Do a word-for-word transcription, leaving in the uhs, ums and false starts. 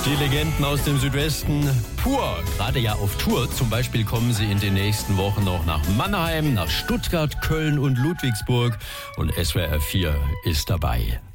Die Legenden aus dem Südwesten pur, gerade ja auf Tour. Zum Beispiel kommen sie in den nächsten Wochen noch nach Mannheim, nach Stuttgart, Köln und Ludwigsburg. Und S W R vier ist dabei.